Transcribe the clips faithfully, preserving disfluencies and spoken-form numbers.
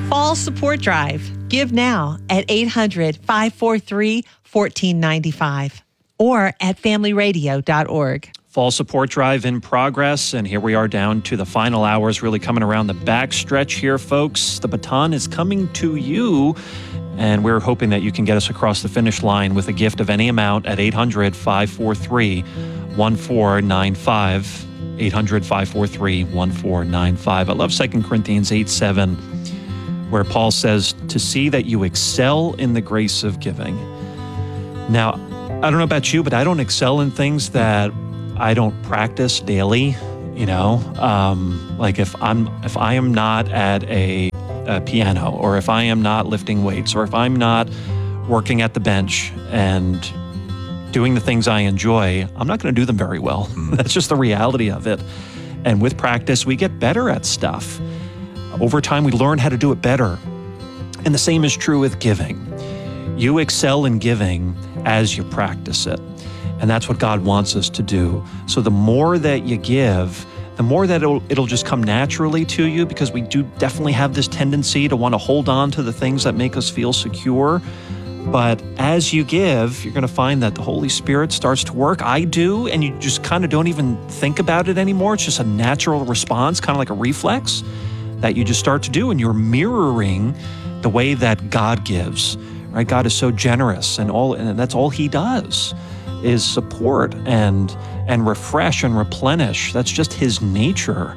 Fall Support Drive. Give now at eight hundred, five four three, one four nine five or at family radio dot org. Fall Support Drive in progress, and here we are down to the final hours, really coming around the back stretch here, folks. The baton is coming to you, and we're hoping that you can get us across the finish line with a gift of any amount at eight hundred, five four three, one four nine five. eight hundred, five four three, one four nine five. I love Second Corinthians eight seven, where Paul says, to see that you excel in the grace of giving. Now, I don't know about you, but I don't excel in things that I don't practice daily. You know, um, like if I'm if I am not at a, a piano, or if I am not lifting weights, or if I'm not working at the bench and doing the things I enjoy, I'm not going to do them very well. That's just the reality of it. And with practice, we get better at stuff. Over time, we learn how to do it better. And the same is true with giving. You excel in giving as you practice it. And that's what God wants us to do. So the more that you give, the more that it'll, it'll just come naturally to you, because we do definitely have this tendency to want to hold on to the things that make us feel secure. But as you give, you're going to find that the Holy Spirit starts to work. I do, and you just kind of don't even think about it anymore. It's just a natural response, kind of like a reflex that you just start to do, and you're mirroring the way that God gives. Right? God is so generous, and all, and that's all He does is support and and refresh and replenish. That's just His nature.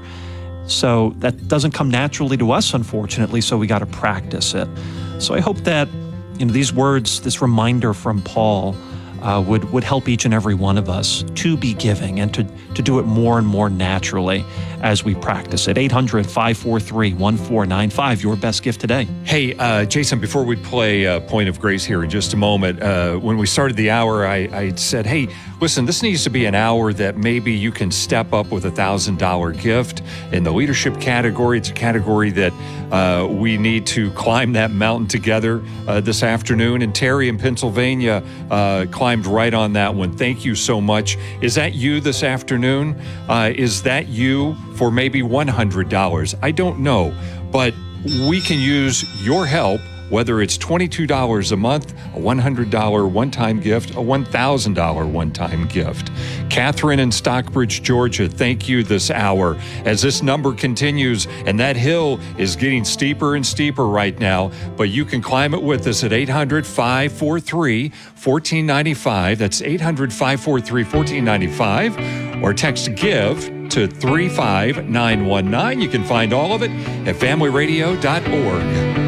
So that doesn't come naturally to us, unfortunately. So we got to practice it. So I hope that, you know, these words, this reminder from Paul, uh, would would help each and every one of us to be giving and to to do it more and more naturally as we practice it. eight hundred, five four three, one four nine five, your best gift today. Hey, uh, Jason, before we play uh, Point of Grace here in just a moment, uh, when we started the hour, I, I said, hey, listen, this needs to be an hour that maybe you can step up with a one thousand dollars gift in the leadership category. It's a category that uh, we need to climb that mountain together uh, this afternoon. And Terry in Pennsylvania uh, climbed right on that one. Thank you so much. Is that you this afternoon? Uh, is that you for maybe one hundred dollars? I don't know, but we can use your help, whether it's twenty-two dollars a month, a one hundred dollars one-time gift, a one thousand dollars one-time gift. Catherine in Stockbridge, Georgia, thank you this hour. As this number continues, and that hill is getting steeper and steeper right now, but you can climb it with us at eight hundred, five four three, one four nine five. That's eight hundred, five four three, one four nine five. Or text GIVE to three five nine one nine. You can find all of it at family radio dot org.